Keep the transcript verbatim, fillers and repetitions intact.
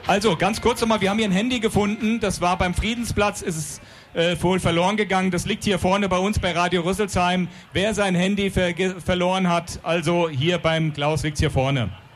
Also, ganz kurz nochmal, wir haben hier ein Handy gefunden, das war beim Friedensplatz, ist es äh, wohl verloren gegangen, das liegt hier vorne bei uns bei Radio Rüsselsheim. Wer sein Handy ver verloren hat, also hier beim Klaus liegt hier vorne.